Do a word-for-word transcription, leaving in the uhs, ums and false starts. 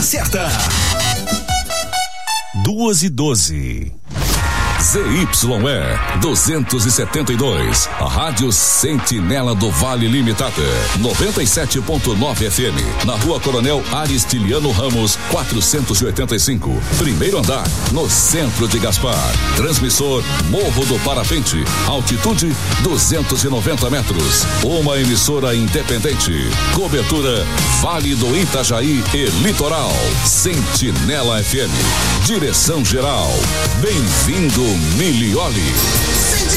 certa. Duas e doze. Z Y E duzentos e setenta e dois, a Rádio Sentinela do Vale Limitada, noventa e sete ponto nove F M, na Rua Coronel Aristiliano Ramos, quatrocentos e oitenta e cinco, primeiro andar, no centro de Gaspar. Transmissor Morro do Parapente, altitude duzentos e noventa metros. Uma emissora independente. Cobertura Vale do Itajaí e Litoral. Sentinela F M. Direção geral. Bem-vindo, Milioli.